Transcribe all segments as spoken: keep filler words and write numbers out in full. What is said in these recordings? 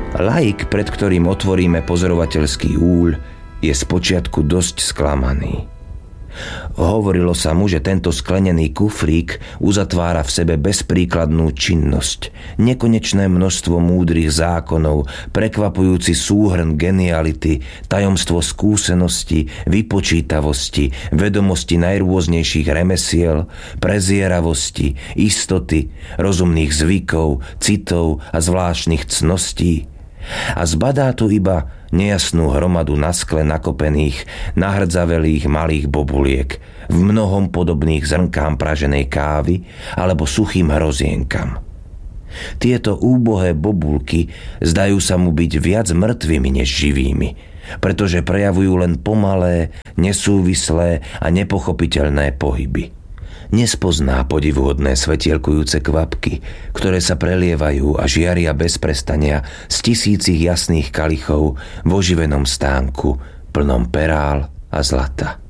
Laik, pred ktorým otvoríme pozorovateľský úľ, je spočiatku dosť sklamaný. Hovorilo sa mu, že tento sklenený kufrík uzatvára v sebe bezpríkladnú činnosť, nekonečné množstvo múdrych zákonov, prekvapujúci súhrn geniality, tajomstvo skúsenosti, vypočítavosti, vedomosti najrôznejších remesiel, prezieravosti, istoty, rozumných zvykov, citov a zvláštnych cností. A zbadá tu iba nejasnú hromadu na skle nakopených, nahrdzavelých malých bobuliek, v mnohom podobných zrnkám praženej kávy alebo suchým hrozienkam. Tieto úbohé bobulky zdajú sa mu byť viac mŕtvými než živými, pretože prejavujú len pomalé, nesúvislé a nepochopiteľné pohyby. Nespozná podivuhodné svetielkujúce kvapky, ktoré sa prelievajú a žiaria bez prestania z tisícich jasných kalichov v oživenom stánku, plnom perál a zlata.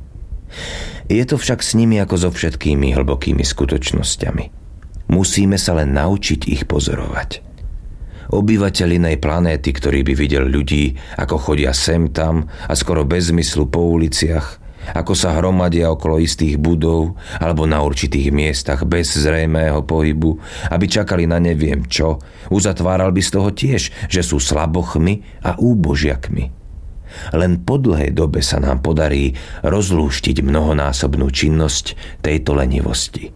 Je to však s nimi ako so všetkými hlbokými skutočnosťami. Musíme sa len naučiť ich pozorovať. Obyvateľ inej planéty, ktorý by videl ľudí, ako chodia sem tam a skoro bez zmyslu po uliciach, ako sa hromadia okolo istých budov alebo na určitých miestach bez zrejmého pohybu, aby čakali na neviem čo, uzatváral by z toho tiež, že sú slabochmi a úbožiakmi. Len po dlhej dobe sa nám podarí rozlúštiť mnohonásobnú činnosť tejto lenivosti.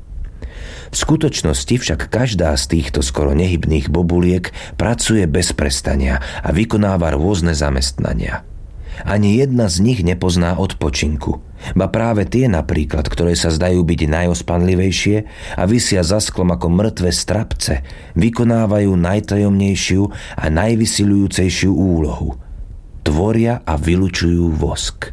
V skutočnosti však každá z týchto skoro nehybných bobuliek pracuje bez prestania a vykonáva rôzne zamestnania. Ani jedna z nich nepozná odpočinku, ba práve tie napríklad, ktoré sa zdajú byť najospanlivejšie a visia za sklom ako mŕtve strapce, vykonávajú najtajomnejšiu a najvysiľujúcejšiu úlohu. Tvoria a vylučujú vosk.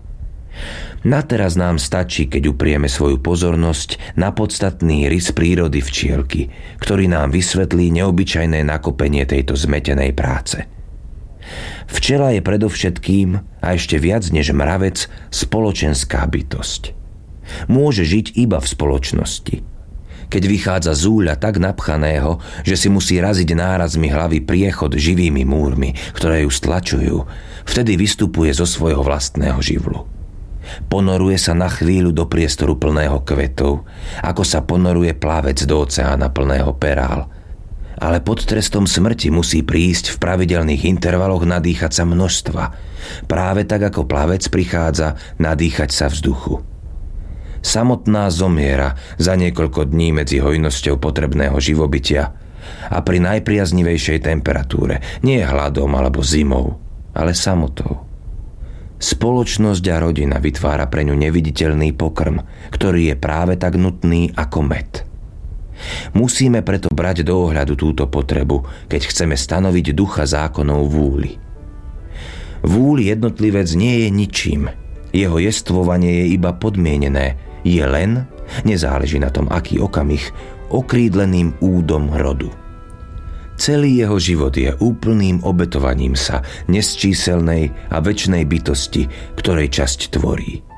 Na teraz nám stačí, keď uprieme svoju pozornosť na podstatný rys prírody včielky, ktorý nám vysvetlí neobyčajné nakopenie tejto zmetenej práce. Včela je predovšetkým a ešte viac než mravec spoločenská bytosť. Môže žiť iba v spoločnosti. Keď vychádza z úľa tak napchaného, že si musí raziť nárazmi hlavy priechod živými múrmi, ktoré ju stlačujú, vtedy vystupuje zo svojho vlastného živlu. Ponoruje sa na chvíľu do priestoru plného kvetov, ako sa ponoruje plavec do oceána plného perál. Ale pod trestom smrti musí prísť v pravidelných intervaloch nadýchať sa množstva, práve tak ako plavec prichádza nadýchať sa vzduchu. Samotná zomiera za niekoľko dní medzi hojnosťou potrebného živobytia a pri najpriaznivejšej temperatúre, nie hladom alebo zimou, ale samotou. Spoločnosť a rodina vytvára pre ňu neviditeľný pokrm, ktorý je práve tak nutný ako med. Musíme preto brať do ohľadu túto potrebu, keď chceme stanoviť ducha zákonov vúli. Vúli jednotlivec nie je ničím. Jeho jestvovanie je iba podmienené. Je len, nezáleží na tom aký okamih, okrídleným údom rodu. Celý jeho život je úplným obetovaním sa nesčíselnej a večnej bytosti, ktorej časť tvorí.